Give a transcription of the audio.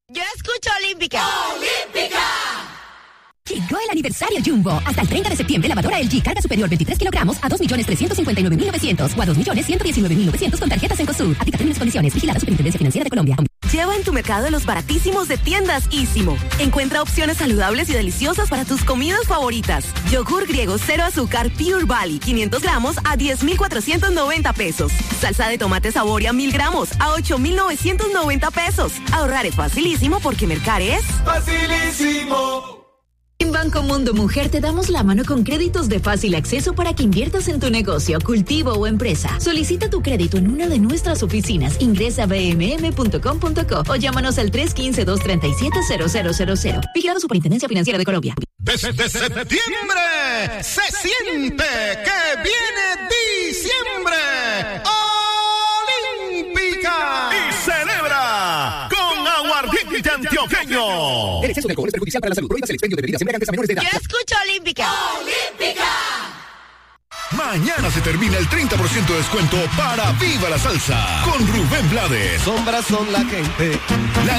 Yo escucho Olímpica. ¡Olímpica! Llegó el aniversario Jumbo. Hasta el 30 de septiembre, lavadora LG carga superior 23 kilogramos a 2.359.900 o a 2.119.900 con tarjetas Encosud. Aplica términos y condiciones. Vigilada Superintendencia Financiera de Colombia. Lleva en tu mercado los baratísimos de tiendas Ísimo. Encuentra opciones saludables y deliciosas para tus comidas favoritas. Yogur griego 0 azúcar Pure Valley 500 gramos a 10.490 pesos. Salsa de tomate Saboria 1.000 gramos a 8.990 pesos. Ahorrar es facilísimo porque mercar es facilísimo. En Banco Mundo Mujer te damos la mano con créditos de fácil acceso para que inviertas en tu negocio, cultivo o empresa. Solicita tu crédito en una de nuestras oficinas. Ingresa a bmm.com.co o llámanos al 315-237-0000. Vigilado Superintendencia Financiera de Colombia. Desde septiembre se siente que viene diciembre. Olímpica. Y celebra con aguardiente antioqueño. El exceso de alcohol es perjudicial para la salud. Prohíbas el expendio de bebidas embriagantes a menores de edad. Yo escucho Olímpica. ¡Olímpica! Mañana se termina el 30% de descuento para Viva la Salsa con Rubén Blades. Sombras son la gente.